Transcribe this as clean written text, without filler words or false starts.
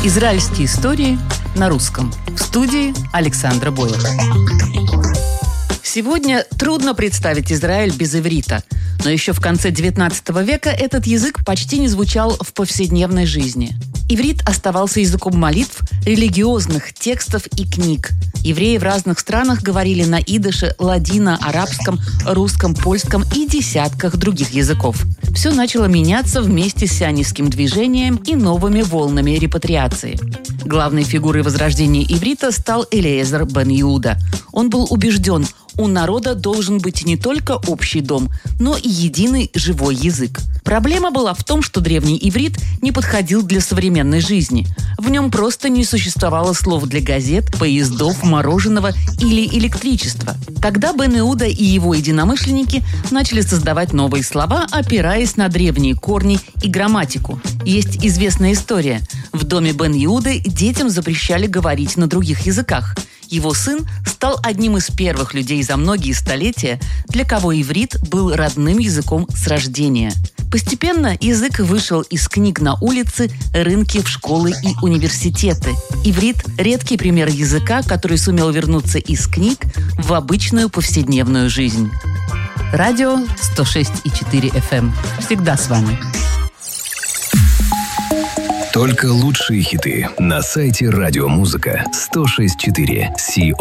Израильские истории на русском. В студии Александра Бойлер. Сегодня трудно представить Израиль без иврита. Но еще в конце XIX века этот язык почти не звучал в повседневной жизни. Иврит оставался языком молитв, религиозных текстов и книг. Евреи в разных странах говорили на идыше, ладино, арабском, русском, польском и десятках других языков. Все начало меняться вместе с сионистским движением и новыми волнами репатриации. Главной фигурой возрождения иврита стал Элиэзер бен Иуда. Он был убежден, у народа должен быть не только общий дом, но и единый живой язык. Проблема была в том, что древний иврит не подходил для современной жизни. В нем просто не существовало слов для газет, поездов, мороженого или электричества. Тогда бен Иуда и его единомышленники начали создавать новые слова, опираясь на древние корни и грамматику. Есть известная история. В доме бен Иуды детям запрещали говорить на других языках. Его сын стал одним из первых людей за многие столетия, для кого иврит был родным языком с рождения. Постепенно язык вышел из книг на улицы, рынки, в школы и университеты. Иврит – редкий пример языка, который сумел вернуться из книг в обычную повседневную жизнь. Радио 106,4 FM. Всегда с вами. Только лучшие хиты на сайте радиомузыка 106.4.